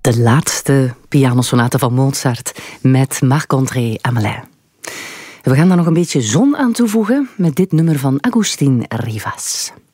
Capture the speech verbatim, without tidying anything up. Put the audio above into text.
De laatste pianosonate van Mozart met Marc-André Hamelin. We gaan daar nog een beetje zon aan toevoegen met dit nummer van Agustín Rivas.